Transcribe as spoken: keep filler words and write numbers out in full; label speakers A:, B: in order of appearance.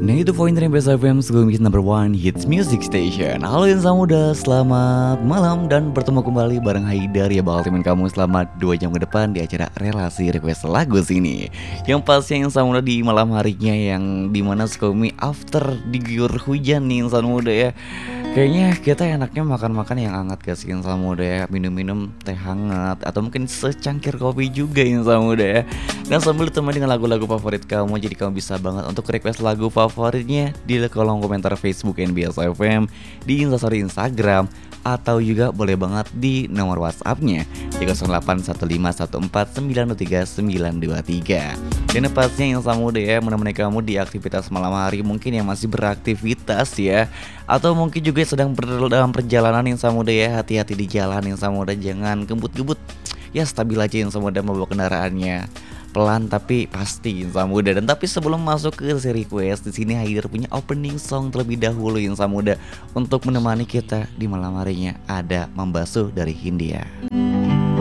A: Nah itu poin dari Best F M School number one hits music station. Halo insan muda, selamat malam dan bertemu kembali bareng Haidar ya, bakal temen kamu selama dua jam ke depan di acara relasi request lagu sini. Yang pastinya insan muda di malam harinya yang dimana Skomi after diguyur hujan nih insan muda ya. Kayaknya kita enaknya makan-makan yang hangat gak sih insan muda ya, minum-minum teh hangat atau mungkin secangkir kopi juga insan muda ya. Dan sambil ditemani dengan lagu-lagu favorit kamu, jadi kamu bisa banget untuk request lagu favoritnya di kolom komentar Facebook N B S F M, di instastory Instagram, atau juga boleh banget di nomor WhatsAppnya di nol delapan satu lima satu empat sembilan dua tiga sembilan dua tiga. Dan pastinya yang sama muda ya, menemani kamu di aktivitas malam hari, mungkin yang masih beraktivitas ya, atau mungkin juga sedang ber- dalam perjalanan yang sama muda ya. Hati-hati di jalan yang sama muda, jangan kebut-kebut ya, stabil aja yang sama muda membawa kendaraannya, pelan tapi pasti insan muda. Dan tapi sebelum masuk ke seri request, di sini Haidar punya opening song terlebih dahulu insan muda untuk menemani kita di malam harinya. Ada Membasuh dari Hindia.